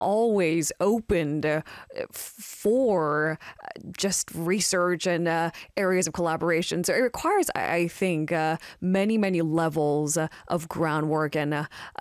always opened for just research and areas of collaboration. So it requires, I think, many, many levels of groundwork and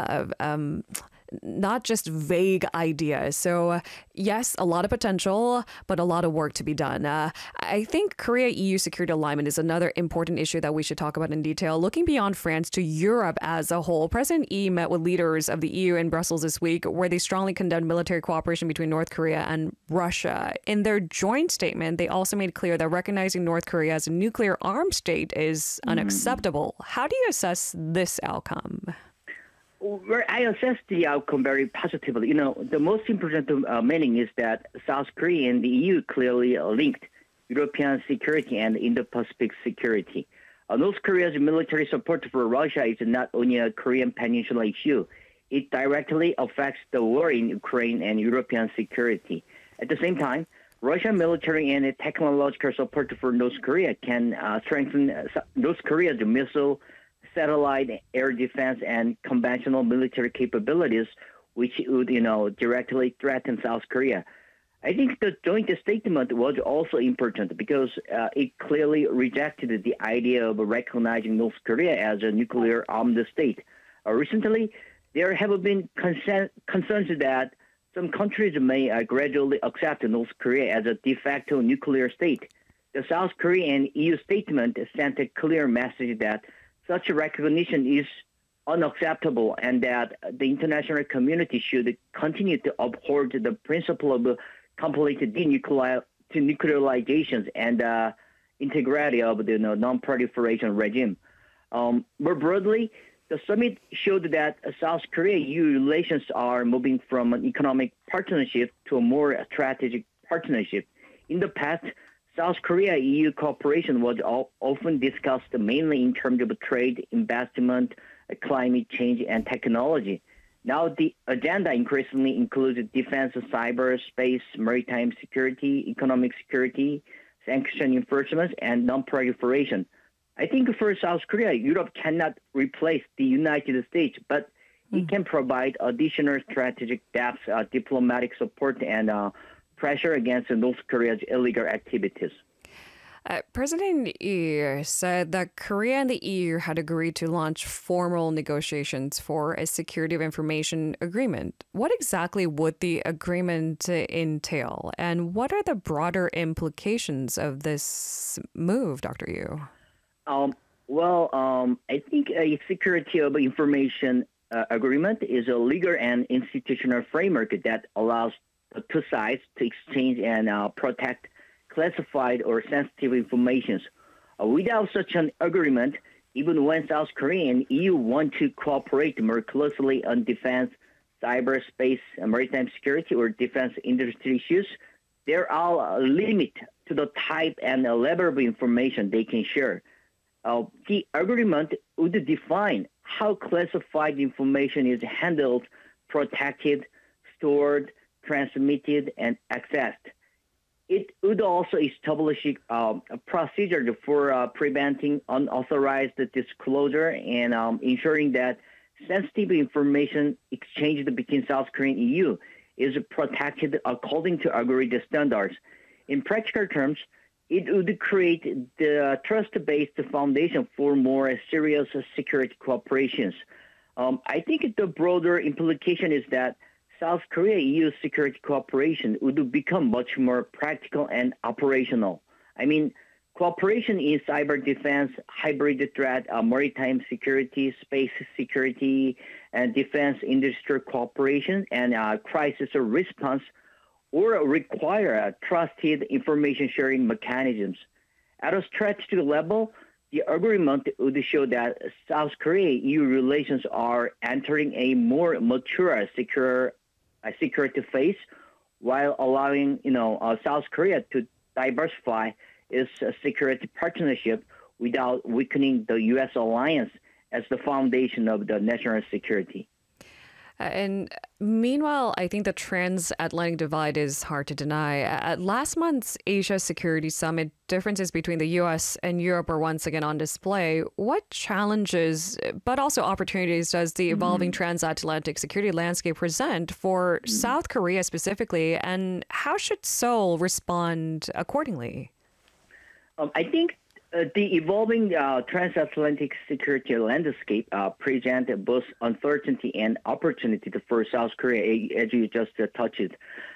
not just vague ideas. So yes, a lot of potential, but a lot of work to be done. I think Korea-EU security alignment is another important issue that we should talk about in detail. Looking beyond France to Europe as a whole, President Yi met with leaders of the EU in Brussels this week, where they strongly condemned military cooperation between North Korea and Russia. In their joint statement, they also made clear that recognizing North Korea as a nuclear armed state is unacceptable. How do you assess this outcome? Well, I assess the outcome very positively. You know, the most important meaning is that South Korea and the EU clearly linked European security and Indo-Pacific security. North Korea's military support for Russia is not only a Korean peninsula issue. It directly affects the war in Ukraine and European security. At the same time, Russian military and technological support for North Korea can strengthen North Korea's missile, satellite, air defense, and conventional military capabilities, which would, directly threaten South Korea. I think the joint statement was also important because it clearly rejected the idea of recognizing North Korea as a nuclear armed state. Recently, there have been concerns that some countries may gradually accept North Korea as a de facto nuclear state. The South Korean and EU statement sent a clear message that such a recognition is unacceptable and that the international community should continue to uphold the principle of complete denuclearization and integrity of the non-proliferation regime. More broadly, the summit showed that South Korea-EU relations are moving from an economic partnership to a more strategic partnership. In the past, South Korea-EU cooperation was often discussed mainly in terms of trade, investment, climate change, and technology. Now the agenda increasingly includes defense, cyberspace, maritime security, economic security, sanction enforcement, and non-proliferation. I think for South Korea, Europe cannot replace the United States, but it can provide additional strategic depth, diplomatic support, and pressure against North Korea's illegal activities. President Yi said that Korea and the EU had agreed to launch formal negotiations for a security of information agreement. What exactly would the agreement entail, and what are the broader implications of this move, Dr. Yu? I think a security of information agreement is a legal and institutional framework that allows the two sides to exchange and protect classified or sensitive information. Without such an agreement, even when South Korea and EU want to cooperate more closely on defense, cyberspace, maritime security, or defense industry issues, there are limits to the type and level of information they can share. The agreement would define how classified information is handled, protected, stored, transmitted, and accessed. It would also establish a procedure for preventing unauthorized disclosure and ensuring that sensitive information exchanged between South Korea and EU is protected according to agreed standards. In practical terms, it would create the trust-based foundation for more serious security cooperations. I think the broader implication is that South Korea-EU security cooperation would become much more practical and operational. I mean, cooperation in cyber defense, hybrid threat, maritime security, space security, and defense industry cooperation, and crisis response or require trusted information sharing mechanisms. At a strategic level, the agreement would show that South Korea-EU relations are entering a more mature security phase, while allowing South Korea to diversify its security partnership without weakening the U.S. alliance as the foundation of the national security. And meanwhile, I think the transatlantic divide is hard to deny. At last month's Asia Security Summit, differences between the US and Europe were once again on display. What challenges, but also opportunities, does the evolving transatlantic security landscape present for South Korea specifically, and how should Seoul respond accordingly? I think the evolving transatlantic security landscape present both uncertainty and opportunity for South Korea, as you just touched.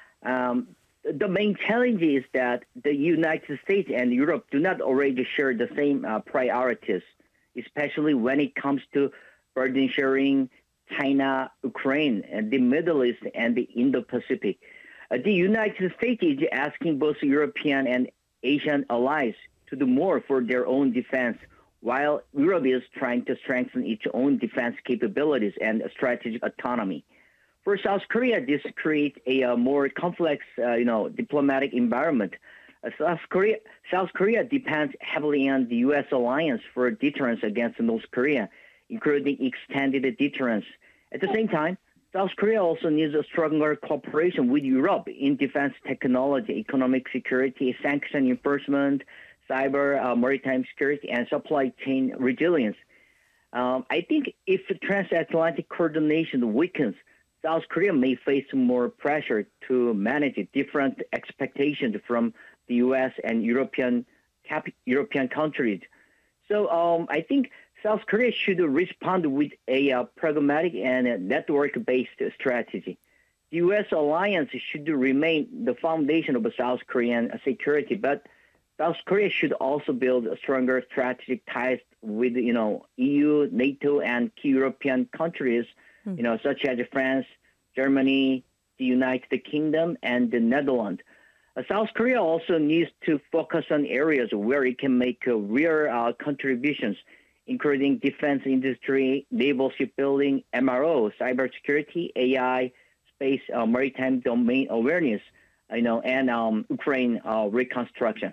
The main challenge is that the United States and Europe do not already share the same priorities, especially when it comes to burden sharing, China, Ukraine, and the Middle East and the Indo-Pacific. The United States is asking both European and Asian allies to do more for their own defense, while Europe is trying to strengthen its own defense capabilities and strategic autonomy. For South Korea, this creates a more complex, diplomatic environment. South Korea depends heavily on the U.S. alliance for deterrence against North Korea, including extended deterrence. At the same time, South Korea also needs a stronger cooperation with Europe in defense technology, economic security, sanction enforcement, cyber, maritime security, and supply chain resilience. I think if transatlantic coordination weakens, South Korea may face more pressure to manage different expectations from the U.S. and European countries. So I think South Korea should respond with a pragmatic and network-based strategy. The U.S. alliance should remain the foundation of South Korean security, but South Korea should also build stronger strategic ties with, EU, NATO, and key European countries, such as France, Germany, the United Kingdom, and the Netherlands. South Korea also needs to focus on areas where it can make real contributions, including defense industry, naval shipbuilding, MRO, cybersecurity, AI, space, maritime domain awareness, and Ukraine reconstruction.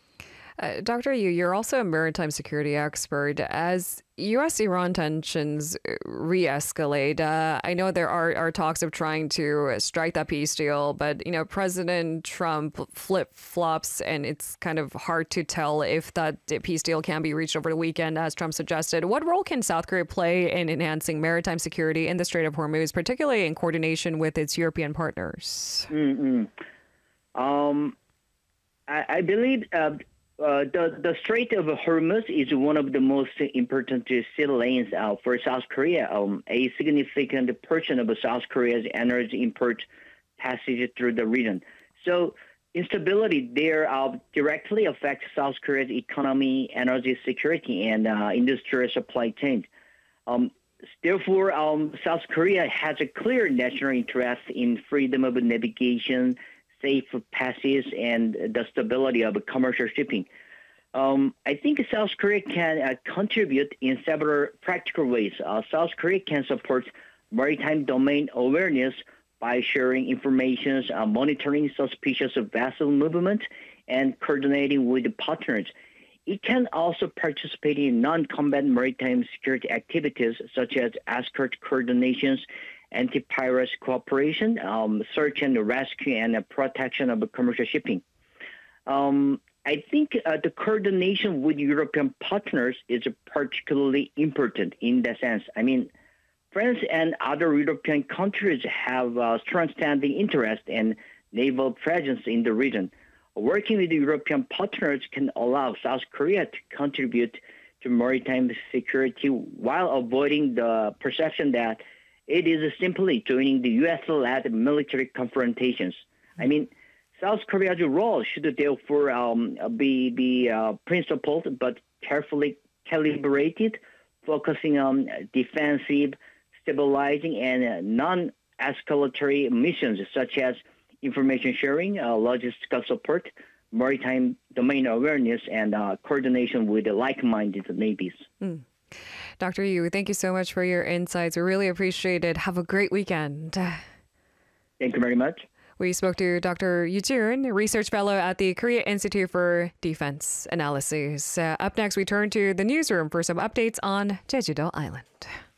Dr. Yu, you're also a maritime security expert. As U.S.-Iran tensions re-escalate, I know there are talks of trying to strike that peace deal, but President Trump flip-flops, and it's kind of hard to tell if that peace deal can be reached over the weekend, as Trump suggested. What role can South Korea play in enhancing maritime security in the Strait of Hormuz, particularly in coordination with its European partners? I believe the Strait of Hormuz is one of the most important sea lanes for South Korea. A significant portion of South Korea's energy import passes through the region. So instability there directly affects South Korea's economy, energy security, and industrial supply chains. Therefore, South Korea has a clear national interest in freedom of navigation, safe passage, and the stability of commercial shipping. I think South Korea can contribute in several practical ways. South Korea can support maritime domain awareness by sharing information, monitoring suspicious vessel movement, and coordinating with partners. It can also participate in non-combat maritime security activities such as escort coordinations, anti-piracy cooperation, search and rescue, and protection of commercial shipping. I think the coordination with European partners is particularly important in that sense. I mean, France and other European countries have strong-standing interest and naval presence in the region. Working with European partners can allow South Korea to contribute to maritime security while avoiding the perception that it is simply joining the U.S.-led military confrontations. I mean, South Korea's role should therefore be principled but carefully calibrated, focusing on defensive, stabilizing, and non-escalatory missions such as information sharing, logistical support, maritime domain awareness, and coordination with like-minded navies. Dr. Yu, thank you so much for your insights. We really appreciate it. Have a great weekend. Thank you very much. We spoke to Dr. Yu Jun, research fellow at the Korea Institute for Defense Analysis. Up next, we turn to the newsroom for some updates on Jeju-do Island.